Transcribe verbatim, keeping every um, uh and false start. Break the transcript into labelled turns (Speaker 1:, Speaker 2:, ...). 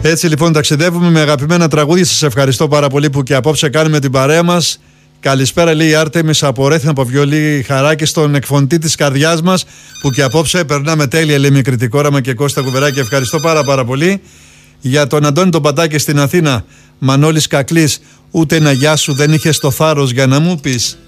Speaker 1: Έτσι λοιπόν ταξιδεύουμε με αγαπημένα τραγούδια. Σας ευχαριστώ πάρα πολύ που και απόψε κάνουμε την παρέα μας. Καλησπέρα, λέει η Άρτεμις από Ρέθινα, από Βιολί Χαράκη, στον εκφωνητή της καρδιάς μας, που και απόψε περνάμε τέλεια, λέει, με κριτικό όραμα και Κώστα Κουβεράκη. Ευχαριστώ πάρα πάρα πολύ. Για τον Αντώνη τον Παντάκη στην Αθήνα, Μανώλης Κακλής, ούτε ένα γεια σου δεν είχες το θάρρος για να μου πεις.